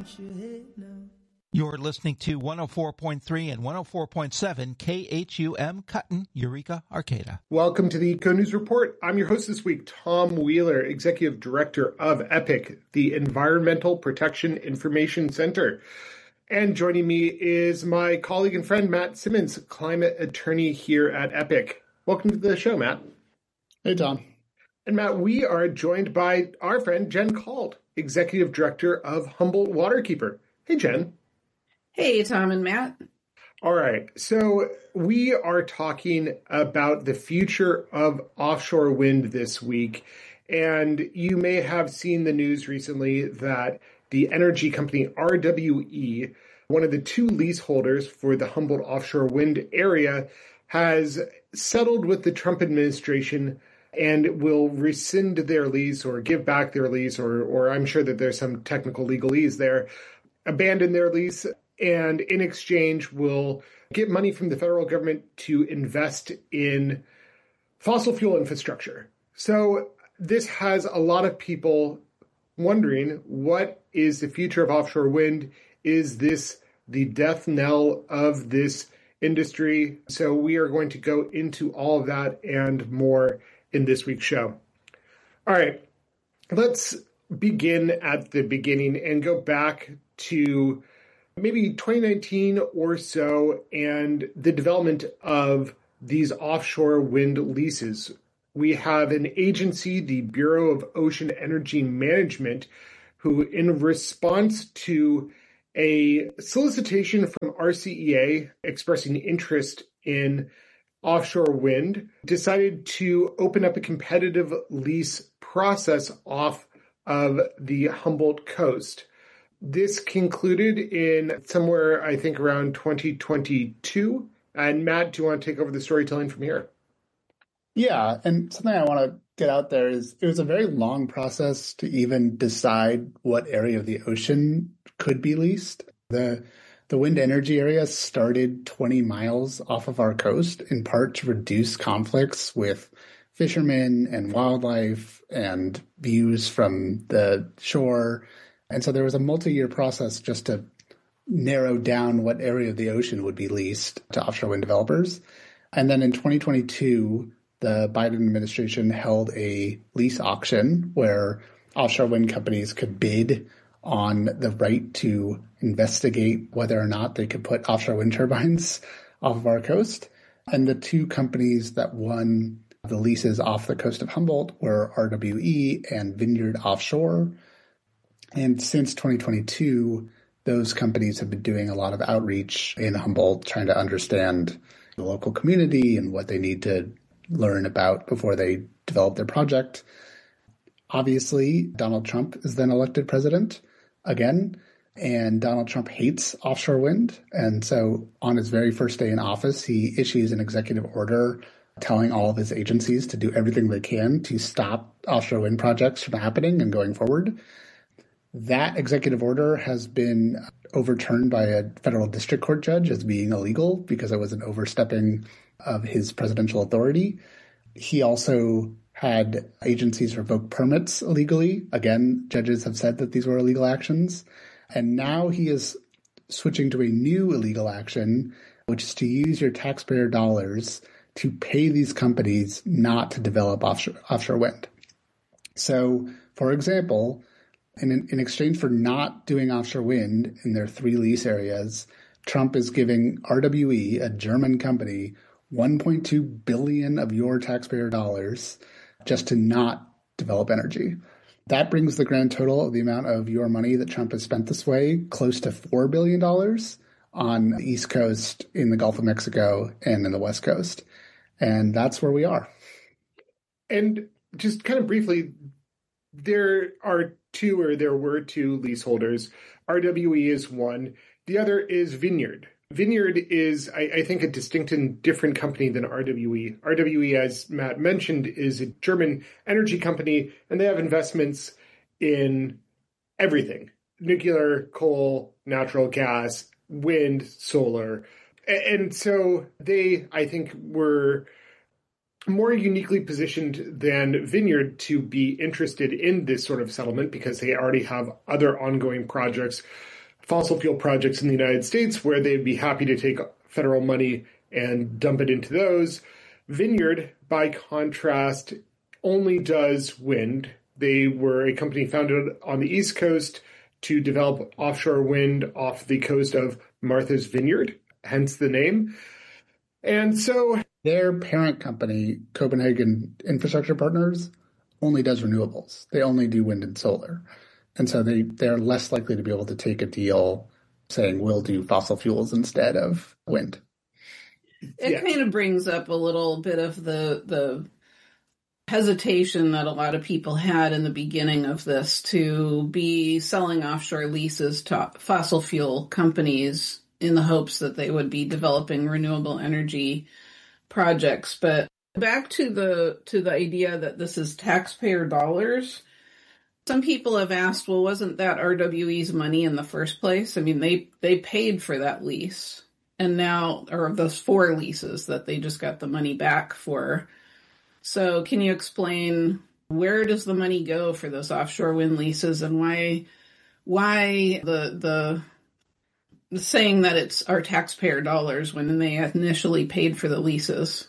You're listening to 104.3 and 104.7 KHUM Cutton, Eureka, Arcata. Welcome to the Eco News Report. I'm your host this week, Tom Wheeler, Executive Director of EPIC, the Environmental Protection Information Center. And joining me is my colleague and friend, Matt Simmons, climate attorney here at EPIC. Welcome to the show, Matt. Hey, Tom. And Matt, we are joined by our friend, Jen Cald, Executive Director of Humboldt Waterkeeper. Hey, Jen. Hey, Tom and Matt. All right. So we are talking about the future of offshore wind this week. And you may have seen the news recently that the energy company RWE, one of the two leaseholders for the Humboldt offshore wind area, has settled with the Trump administration and will rescind their lease or give back their lease, or I'm sure that there's some technical legalese there, abandon their lease, and in exchange will get money from the federal government to invest in fossil fuel infrastructure. So this has a lot of people wondering, what is the future of offshore wind? Is this the death knell of this industry? So we are going to go into all of that and more in this week's show. All right, let's begin at the beginning and go back to maybe 2019 or so and the development of these offshore wind leases. We have an agency, the Bureau of Ocean Energy Management, who in response to a solicitation from RCEA expressing interest in offshore wind, decided to open up a competitive lease process off of the Humboldt coast. This concluded in somewhere, I think, around 2022. And Matt, do you want to take over the storytelling from here? Yeah, and something I want to get out there is it was a very long process to even decide what area of the ocean could be leased. The wind energy area started 20 miles off of our coast, in part to reduce conflicts with fishermen and wildlife and views from the shore. And so there was a multi-year process just to narrow down what area of the ocean would be leased to offshore wind developers. And then in 2022, the Biden administration held a lease auction where offshore wind companies could bid on the right to investigate whether or not they could put offshore wind turbines off of our coast. And the two companies that won the leases off the coast of Humboldt were RWE and Vineyard Offshore. And since 2022, those companies have been doing a lot of outreach in Humboldt, trying to understand the local community and what they need to learn about before they develop their project. Obviously, Donald Trump is then elected president again, and Donald Trump hates offshore wind. And so on his very first day in office, he issues an executive order telling all of his agencies to do everything they can to stop offshore wind projects from happening and going forward. That executive order has been overturned by a federal district court judge as being illegal because it was an overstepping of his presidential authority. He also had agencies revoke permits illegally. Again, judges have said that these were illegal actions. And now he is switching to a new illegal action, which is to use your taxpayer dollars to pay these companies not to develop offshore wind. So, for example, in exchange for not doing offshore wind in their three lease areas, Trump is giving RWE, a German company, $1.2 billion of your taxpayer dollars just to not develop energy. That brings the grand total of the amount of your money that Trump has spent this way close to $4 billion on the East Coast, in the Gulf of Mexico, and in the West Coast. And that's where we are. And just kind of briefly, there were two leaseholders. RWE is one. The other is Vineyard. Vineyard is, I think, a distinct and different company than RWE. RWE, as Matt mentioned, is a German energy company, and they have investments in everything: nuclear, coal, natural gas, wind, solar. And so they, I think, were more uniquely positioned than Vineyard to be interested in this sort of settlement because they already have other ongoing projects fossil fuel projects in the United States where they'd be happy to take federal money and dump it into those. Vineyard, by contrast, only does wind. They were a company founded on the East Coast to develop offshore wind off the coast of Martha's Vineyard, hence the name. And so their parent company, Copenhagen Infrastructure Partners, only does renewables. They only do wind and solar. And so they're less likely to be able to take a deal saying we'll do fossil fuels instead of wind. It kind of brings up a little bit of the hesitation that a lot of people had in the beginning of this to be selling offshore leases to fossil fuel companies in the hopes that they would be developing renewable energy projects. But back to the idea that this is taxpayer dollars, some people have asked, well, wasn't that RWE's money in the first place? I mean, they paid for that lease. And now, or those 4 leases that they just got the money back for. So can you explain where does the money go for those offshore wind leases and why the saying that it's our taxpayer dollars when they initially paid for the leases?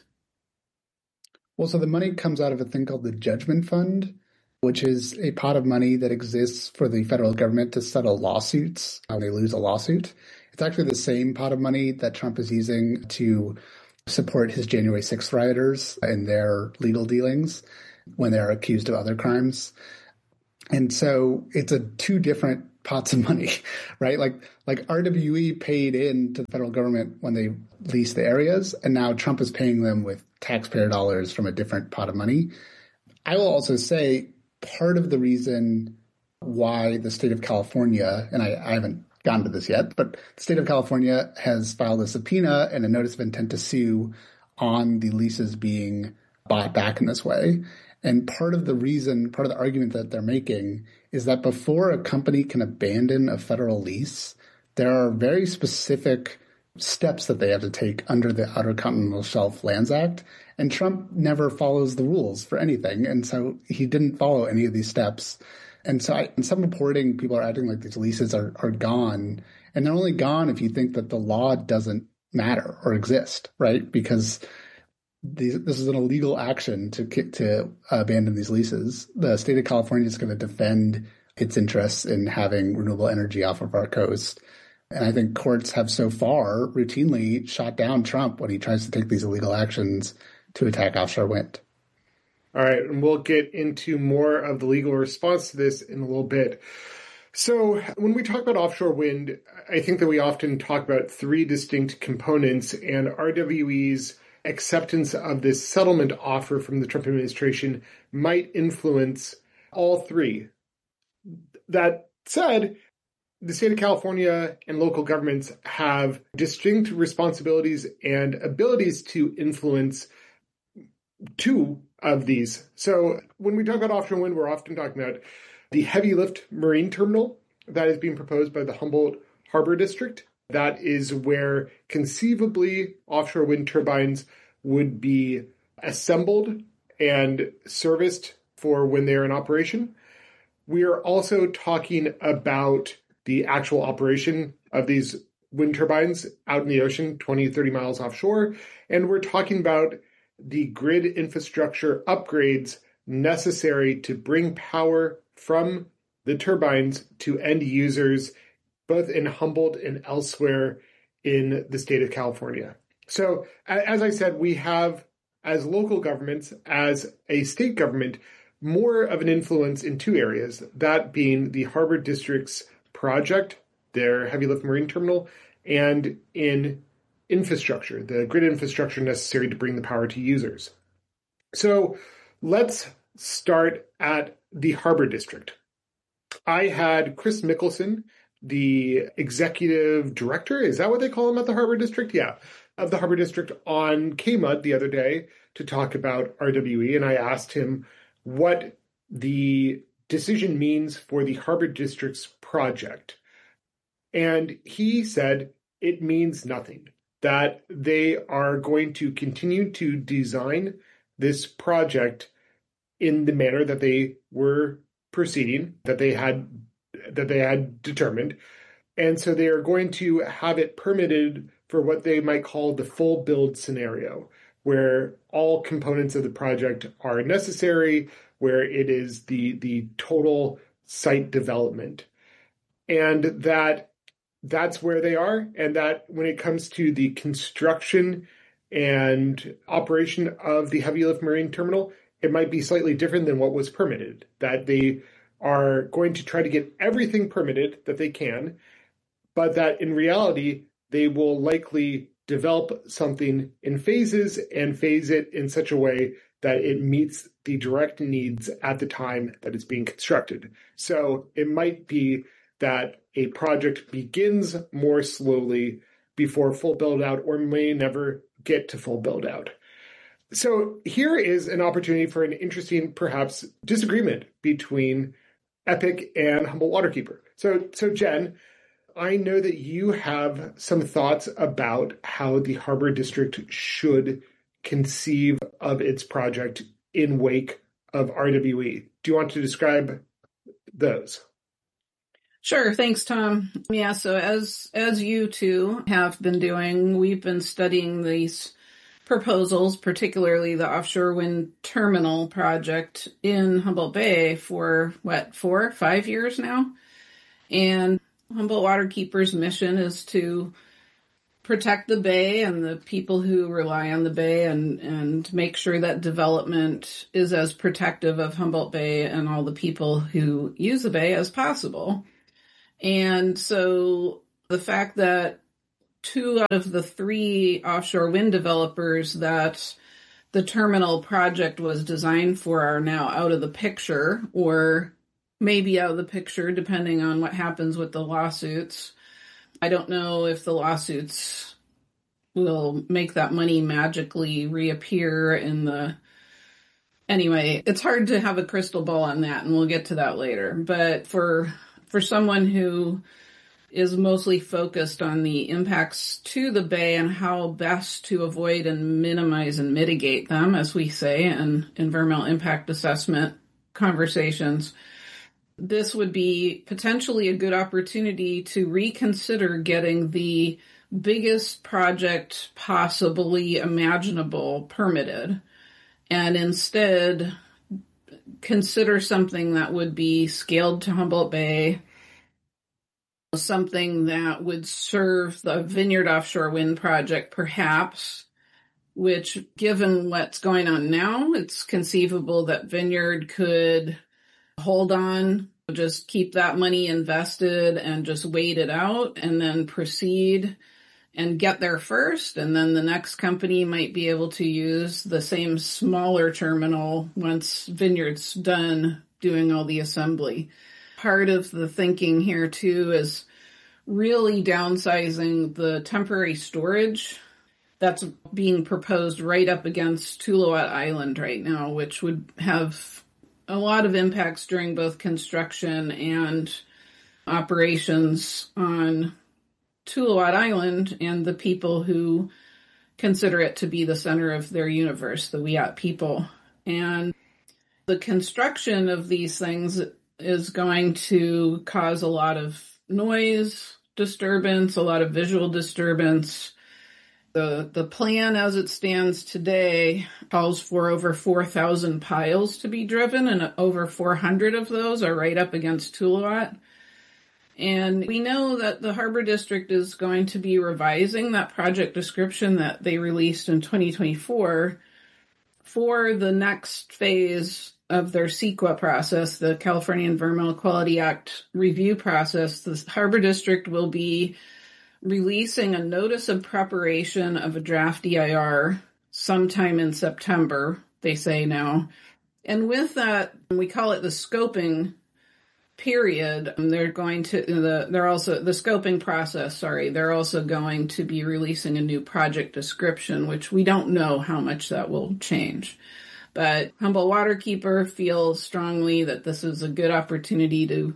Well, so the money comes out of a thing called the Judgment Fund, which is a pot of money that exists for the federal government to settle lawsuits when they lose a lawsuit. It's actually the same pot of money that Trump is using to support his January 6th rioters in their legal dealings when they're accused of other crimes. And so it's 2 different pots of money, right? Like RWE paid in to the federal government when they leased the areas, and now Trump is paying them with taxpayer dollars from a different pot of money. I will also say part of the reason why the state of California, and I haven't gotten to this yet, but the state of California has filed a subpoena and a notice of intent to sue on the leases being bought back in this way. And part of the argument that they're making is that before a company can abandon a federal lease, there are very specific steps that they have to take under the Outer Continental Shelf Lands Act. And Trump never follows the rules for anything. And so he didn't follow any of these steps. And so in some reporting, people are acting like these leases are gone. And they're only gone if you think that the law doesn't matter or exist, right? Because this is an illegal action to abandon these leases. The state of California is going to defend its interests in having renewable energy off of our coast. And I think courts have so far routinely shot down Trump when he tries to take these illegal actions to attack offshore wind. All right, and we'll get into more of the legal response to this in a little bit. So when we talk about offshore wind, I think that we often talk about 3 distinct components, and RWE's acceptance of this settlement offer from the Trump administration might influence all 3. That said, the state of California and local governments have distinct responsibilities and abilities to influence 2 of these. So when we talk about offshore wind, we're often talking about the heavy lift marine terminal that is being proposed by the Humboldt Harbor District. That is where conceivably offshore wind turbines would be assembled and serviced for when they're in operation. We are also talking about the actual operation of these wind turbines out in the ocean, 20, 30 miles offshore. And we're talking about the grid infrastructure upgrades necessary to bring power from the turbines to end users, both in Humboldt and elsewhere in the state of California. So, as I said, we have, as local governments, as a state government, more of an influence in 2 areas, that being the Harbor District's project, their heavy lift marine terminal, and in infrastructure, the grid infrastructure necessary to bring the power to users. So let's start at the Harbor District. I had Chris Mickelson, the executive director, is that what they call him at the Harbor District? Yeah, of the Harbor District on KMUD the other day to talk about RWE, and I asked him what the decision means for the Harbor District's project. And he said it means nothing, that they are going to continue to design this project in the manner that they were proceeding, that they had determined. And so they are going to have it permitted for what they might call the full build scenario, where all components of the project are necessary, where it is the total site development. And that's where they are. And that when it comes to the construction and operation of the heavy lift marine terminal, it might be slightly different than what was permitted, that they are going to try to get everything permitted that they can, but that in reality, they will likely develop something in phases and phase it in such a way that it meets the direct needs at the time that it's being constructed. So it might be that a project begins more slowly before full build out, or may never get to full build out. So here is an opportunity for an interesting, perhaps, disagreement between EPIC and Humboldt Waterkeeper. So Jen, I know that you have some thoughts about how the Harbor District should conceive of its project in wake of RWE. Do you want to describe those? Sure. Thanks, Tom. Yeah, so as you two have been doing, we've been studying these proposals, particularly the offshore wind terminal project in Humboldt Bay for, 4-5 years now? And Humboldt Waterkeeper's mission is to protect the bay and the people who rely on the bay and make sure that development is as protective of Humboldt Bay and all the people who use the bay as possible. And so the fact that 2 out of the 3 offshore wind developers that the terminal project was designed for are now out of the picture, or maybe out of the picture depending on what happens with the lawsuits. I don't know if the lawsuits will make that money magically reappear Anyway, it's hard to have a crystal ball on that, and we'll get to that later. But for someone who is mostly focused on the impacts to the bay and how best to avoid and minimize and mitigate them, as we say in environmental impact assessment conversations, this would be potentially a good opportunity to reconsider getting the biggest project possibly imaginable permitted, and instead consider something that would be scaled to Humboldt Bay, something that would serve the Vineyard offshore wind project perhaps, which, given what's going on now, it's conceivable that Vineyard could hold on, just keep that money invested and just wait it out and then proceed and get there first. And then the next company might be able to use the same smaller terminal once Vineyard's done doing all the assembly. Part of the thinking here too is really downsizing the temporary storage that's being proposed right up against Tuluwat Island right now, which would have a lot of impacts during both construction and operations on Tuluwat Island and the people who consider it to be the center of their universe, the Wiyot people. And the construction of these things is going to cause a lot of noise disturbance, a lot of visual disturbance. The plan as it stands today calls for over 4,000 piles to be driven, and over 400 of those are right up against Tuluwat. And we know that the Harbor District is going to be revising that project description that they released in 2024 for the next phase of their CEQA process, the California Environmental Quality Act review process. The Harbor District will be releasing a notice of preparation of a draft EIR sometime in September, they say now. And with that, we call it the scoping period. They're going to, they're also, the scoping process, they're also going to be releasing a new project description, which we don't know how much that will change. But Humboldt Waterkeeper feels strongly that this is a good opportunity to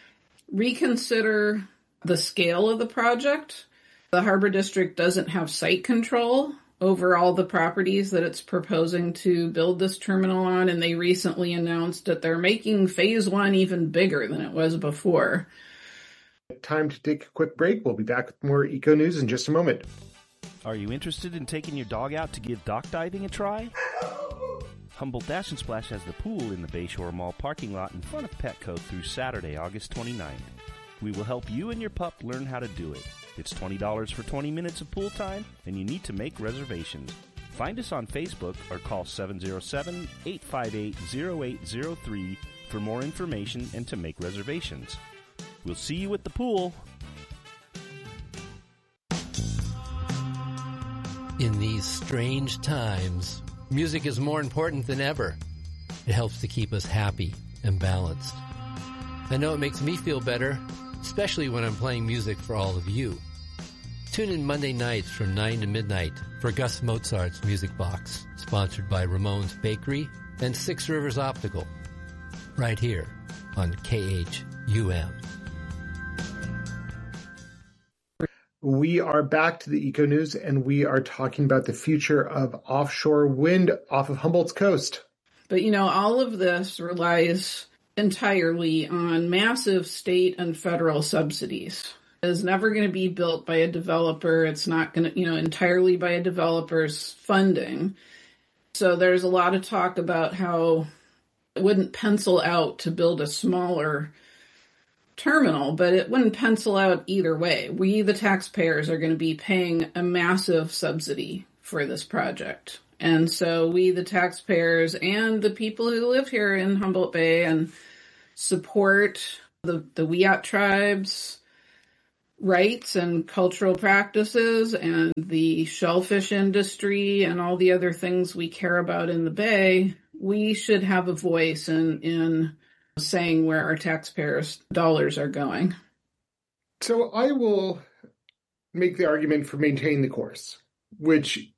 reconsider the scale of the project. The Harbor District doesn't have site control over all the properties that it's proposing to build this terminal on, and they recently announced that they're making phase 1 even bigger than it was before. Time to take a quick break. We'll be back with more Eco News in just a moment. Are you interested in taking your dog out to give dock diving a try? Humboldt Dash and Splash has the pool in the Bayshore Mall parking lot in front of Petco through Saturday, August 29th. We will help you and your pup learn how to do it. It's $20 for 20 minutes of pool time, and you need to make reservations. Find us on Facebook or call 707-858-0803 for more information and to make reservations. We'll see you at the pool. In these strange times, music is more important than ever. It helps to keep us happy and balanced. I know it makes me feel better, especially when I'm playing music for all of you. Tune in Monday nights from 9 to midnight for Gus Mozart's Music Box, sponsored by Ramon's Bakery and Six Rivers Optical, right here on KHUM. We are back to the Eco News, and we are talking about the future of offshore wind off of Humboldt's coast. But, all of this relies entirely on massive state and federal subsidies. It is never going to be built by a developer. It's not going to, entirely by a developer's funding. So there's a lot of talk about how it wouldn't pencil out to build a smaller terminal, but it wouldn't pencil out either way. We, the taxpayers, are going to be paying a massive subsidy for this project. And so we, the taxpayers, and the people who live here in Humboldt Bay and support the Wiyot tribes' rights and cultural practices and the shellfish industry and all the other things we care about in the Bay, we should have a voice in saying where our taxpayers' dollars are going. So I will make the argument for maintaining the course, which,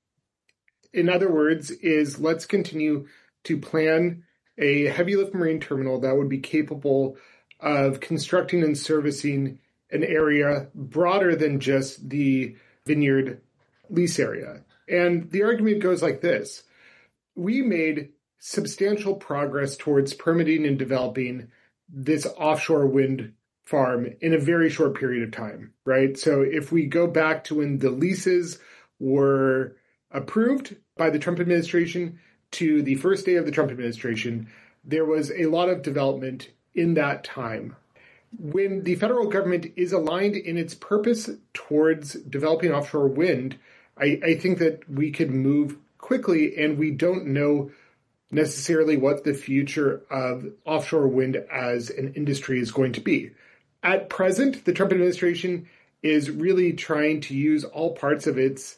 in other words, is let's continue to plan a heavy lift marine terminal that would be capable of constructing and servicing an area broader than just the vineyard lease area. And the argument goes like this. We made substantial progress towards permitting and developing this offshore wind farm in a very short period of time, right? So if we go back to when the leases were approved by the Trump administration to the first day of the Trump administration, there was a lot of development in that time. When the federal government is aligned in its purpose towards developing offshore wind, I think that we could move quickly, and we don't know necessarily what the future of offshore wind as an industry is going to be. At present, the Trump administration is really trying to use all parts of its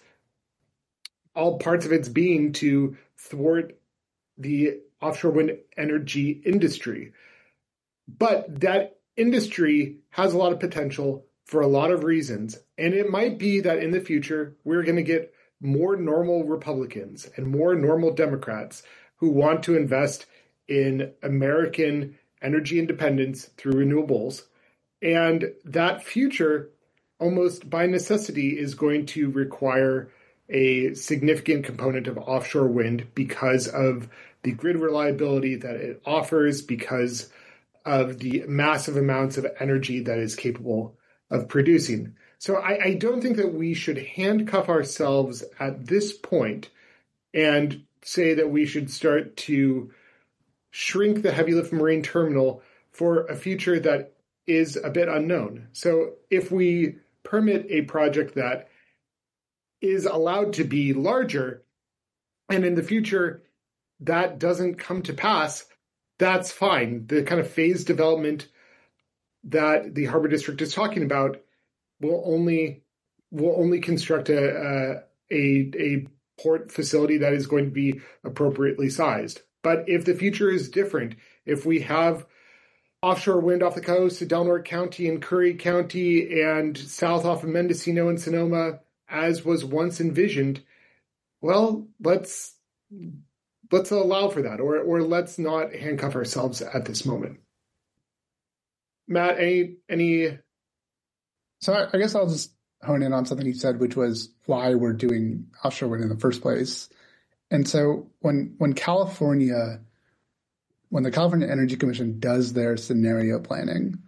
being to thwart the offshore wind energy industry. But that industry has a lot of potential for a lot of reasons, and it might be that in the future we're going to get more normal Republicans and more normal Democrats who want to invest in American energy independence through renewables. And that future, almost by necessity, is going to require a significant component of offshore wind because of the grid reliability that it offers, because of the massive amounts of energy that is capable of producing. So I don't think that we should handcuff ourselves at this point and say that we should start to shrink the heavy lift marine terminal for a future that is a bit unknown. So if we permit a project that is allowed to be larger, and in the future that doesn't come to pass, that's fine. The kind of phased development that the Harbor District is talking about will only construct a port facility that is going to be appropriately sized. But if the future is different, if we have offshore wind off the coast of Del Norte County and Curry County and south off of Mendocino and Sonoma, as was once envisioned, well, let's allow for that, or let's not handcuff ourselves at this moment. Matt, any? So I guess I'll just hone in on something you said, which was why we're doing offshore wind in the first place. And so when the California Energy Commission does their scenario planning,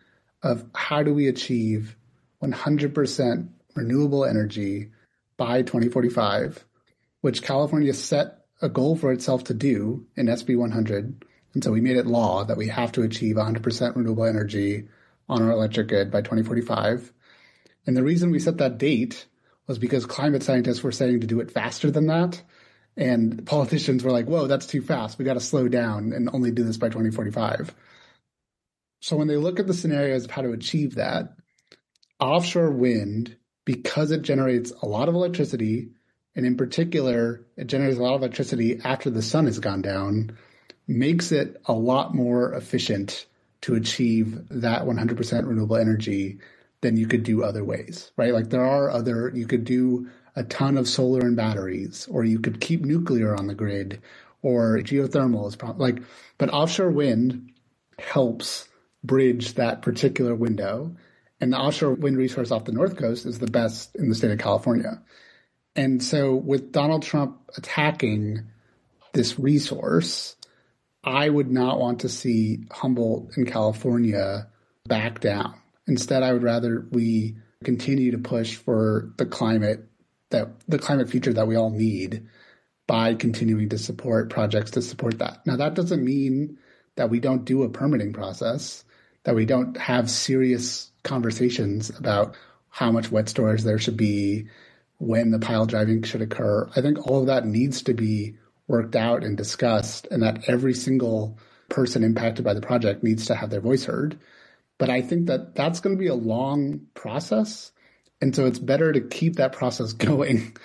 of how do we achieve 100% renewable energy by 2045, which California set a goal for itself to do in SB 100. And so we made it law that we have to achieve 100% renewable energy on our electric grid by 2045. And the reason we set that date was because climate scientists were saying to do it faster than that. And politicians were like, whoa, that's too fast. We got to slow down and only do this by 2045. So when they look at the scenarios of how to achieve that, offshore wind, because it generates a lot of electricity, and in particular, it generates a lot of electricity after the sun has gone down, makes it a lot more efficient to achieve that 100% renewable energy than you could do other ways, right? Like you could do a ton of solar and batteries, or you could keep nuclear on the grid, or geothermal is but offshore wind helps bridge that particular window. And the offshore wind resource off the North Coast is the best in the state of California. And so with Donald Trump attacking this resource, I would not want to see Humboldt in California back down. Instead, I would rather we continue to push for the climate future that we all need by continuing to support projects to support that. Now, that doesn't mean that we don't do a permitting process, that we don't have serious conversations about how much wet storage there should be, when the pile driving should occur. I think all of that needs to be worked out and discussed, and that every single person impacted by the project needs to have their voice heard. But I think that that's going to be a long process. And so it's better to keep that process going